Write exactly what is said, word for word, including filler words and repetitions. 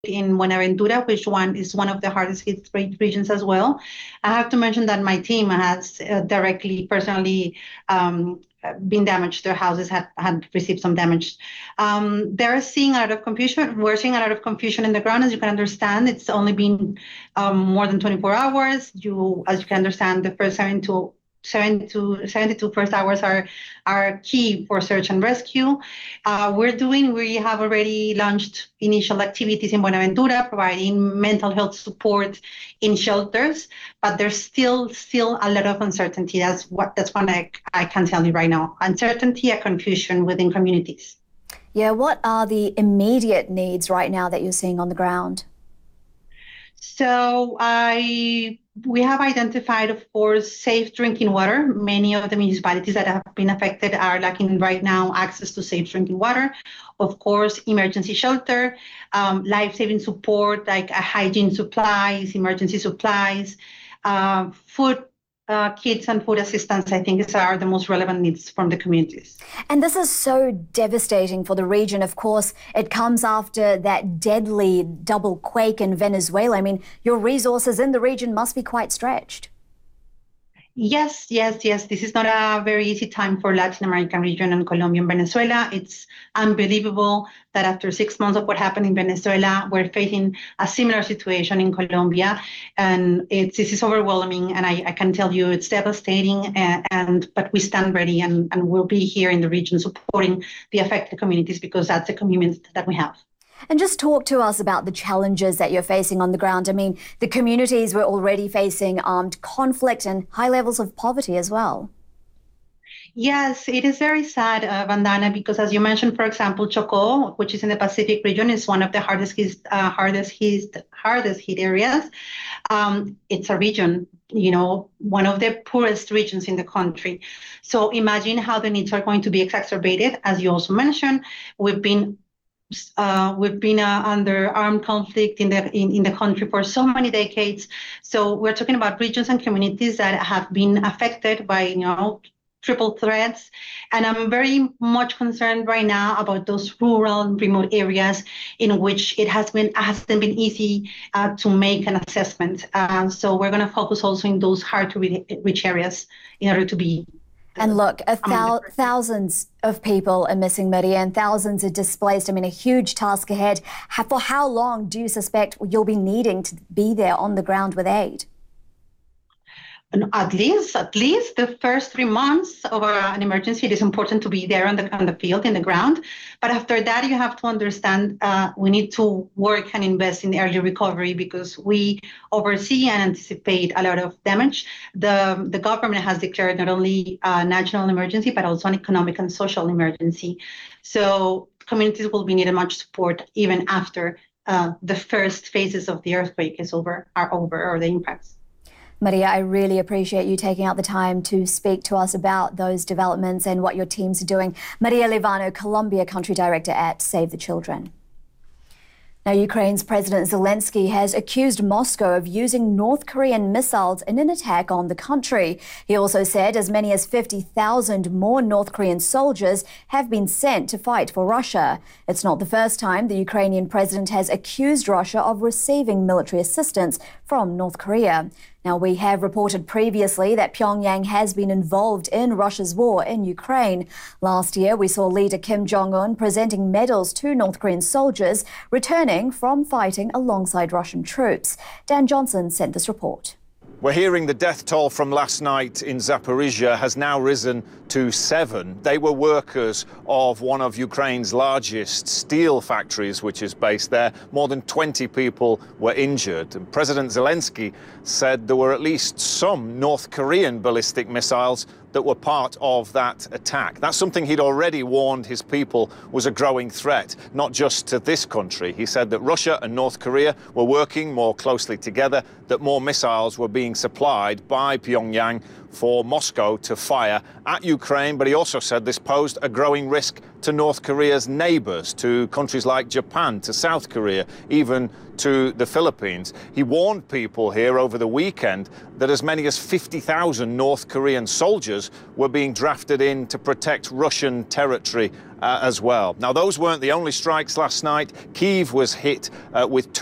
in Buenaventura, which one is one of the hardest hit regions as well. I have to mention that my team has uh, directly, personally um, been damaged. Their houses had, had received some damage. Um, they're seeing a lot of confusion. We're seeing a lot of confusion in the ground, as you can understand. It's only been um, more than twenty-four hours. You, as you can understand, the first seven to seven to seventy-two first hours are are key for search and rescue. Uh, we're doing, we have already launched initial activities in Buenaventura, providing mental health support in shelters, but there's still still a lot of uncertainty. That's what that's what I, I can tell you right now. Uncertainty and confusion within communities. Yeah, what are the immediate needs right now that you're seeing on the ground? So I we have identified, of course, safe drinking water. Many of the municipalities that have been affected are lacking right now access to safe drinking water. Of course, emergency shelter, um, life-saving support like uh, hygiene supplies, emergency supplies, uh, food uh, kits and food assistance, I think, are the most relevant needs from the communities. And this is so devastating for the region. Of course, it comes after that deadly double quake in Venezuela. I mean, your resources in the region must be quite stretched. Yes, yes, yes. This is not a very easy time for Latin American region and Colombia and Venezuela. It's unbelievable that after six months of what happened in Venezuela, we're facing a similar situation in Colombia. And it's, this is overwhelming. And I, I can tell you it's devastating. And, and but we stand ready and, and we'll be here in the region supporting the affected communities because that's a commitment that we have. And just talk to us about the challenges that you're facing on the ground. I mean, the communities were already facing armed conflict and high levels of poverty as well. Yes, it is very sad, uh, Vandana, because as you mentioned, for example, Chocó, which is in the Pacific region, is one of the hardest hit, uh, hardest hit, hardest hit areas. Um, it's a region, you know, one of the poorest regions in the country. So imagine how the needs are going to be exacerbated. As you also mentioned, we've been Uh, we've been uh, under armed conflict in the in, in the country for so many decades. So we're talking about regions and communities that have been affected by, you know, triple threats. And I'm very much concerned right now about those rural, remote areas in which it has been hasn't been easy uh, to make an assessment. Uh, so we're going to focus also in those hard to reach areas in order to be. And look, a thou thousands of people are missing, Maria, and thousands are displaced. I mean, a huge task ahead. How, for how long do you suspect you'll be needing to be there on the ground with aid? At least, at least the first three months of an emergency, it is important to be there on the on the field, in the ground. But after that, you have to understand uh, we need to work and invest in early recovery because we oversee and anticipate a lot of damage. The the government has declared not only a national emergency but also an economic and social emergency. So communities will be needed much support even after uh, the first phases of the earthquake is over, are over, or the impacts. Maria, I really appreciate you taking out the time to speak to us about those developments and what your teams are doing. Maria Levano, Colombia Country Director at Save the Children. Now, Ukraine's President Zelensky has accused Moscow of using North Korean missiles in an attack on the country. He also said as many as fifty thousand more North Korean soldiers have been sent to fight for Russia. It's not the first time the Ukrainian president has accused Russia of receiving military assistance from North Korea. Now, we have reported previously that Pyongyang has been involved in Russia's war in Ukraine. Last year, we saw leader Kim Jong-un presenting medals to North Korean soldiers returning from fighting alongside Russian troops. Dan Johnson sent this report. We're hearing the death toll from last night in Zaporizhia has now risen to seven. They were workers of one of Ukraine's largest steel factories, which is based there. More than twenty people were injured. And President Zelensky said there were at least some North Korean ballistic missiles that were part of that attack. That's something he'd already warned his people was a growing threat, not just to this country. He said that Russia and North Korea were working more closely together, that more missiles were being supplied by Pyongyang for Moscow to fire at Ukraine, but he also said this posed a growing risk to North Korea's neighbors, to countries like Japan, to South Korea, even to the Philippines. He warned people here over the weekend that as many as fifty thousand North Korean soldiers were being drafted in to protect Russian territory uh, as well. Now, those weren't the only strikes last night. Kyiv was hit uh, with two